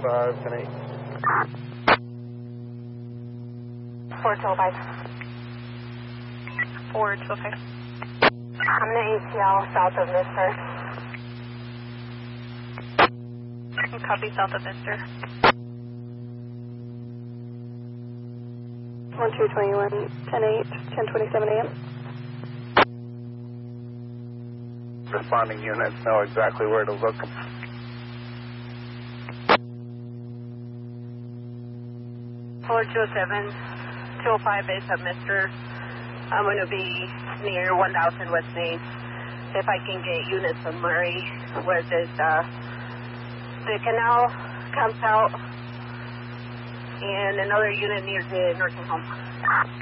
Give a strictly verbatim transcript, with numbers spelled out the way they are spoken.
five, ten eight. four two five. four two five. I'm in the A T L south of Mister. Copy south of Mister. one two two one, ten eight, ten twenty-seven A M. Responding units know exactly where to look. four two seven, two oh five base of Mister. I'm going to be near one thousand West Main. If I can get units from Murray, where this, uh, the canal comes out, and another unit near the nursing home.